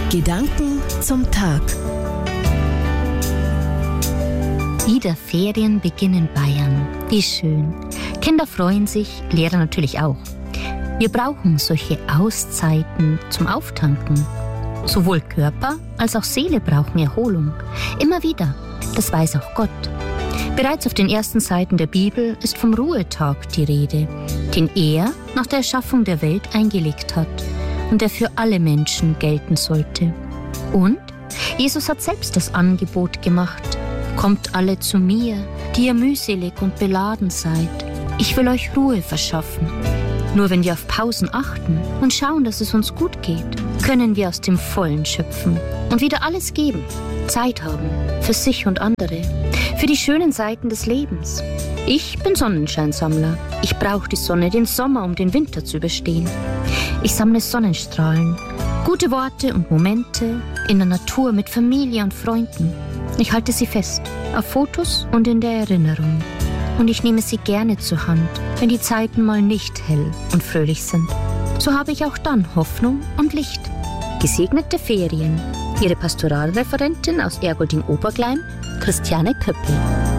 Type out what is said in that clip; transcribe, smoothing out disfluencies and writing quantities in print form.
Gedanken zum Tag. Wieder Ferienbeginn in Bayern. Wie schön. Kinder freuen sich, Lehrer natürlich auch. Wir brauchen solche Auszeiten zum Auftanken. Sowohl Körper als auch Seele brauchen Erholung. Immer wieder. Das weiß auch Gott. Bereits auf den ersten Seiten der Bibel ist vom Ruhetag die Rede, den er nach der Erschaffung der Welt eingelegt hat und der für alle Menschen gelten sollte. Und Jesus hat selbst das Angebot gemacht: Kommt alle zu mir, die ihr mühselig und beladen seid. Ich will euch Ruhe verschaffen. Nur wenn wir auf Pausen achten und schauen, dass es uns gut geht, können wir aus dem Vollen schöpfen und wieder alles geben. Zeit haben für sich und andere, für die schönen Seiten des Lebens. Ich bin Sonnenscheinsammler. Ich brauche die Sonne, den Sommer, um den Winter zu überstehen. Ich sammle Sonnenstrahlen, gute Worte und Momente in der Natur mit Familie und Freunden. Ich halte sie fest, auf Fotos und in der Erinnerung. Und ich nehme sie gerne zur Hand, wenn die Zeiten mal nicht hell und fröhlich sind. So habe ich auch dann Hoffnung und Licht. Gesegnete Ferien. Ihre Pastoralreferentin aus Ergolding-Obergleim, Christiane Köppel.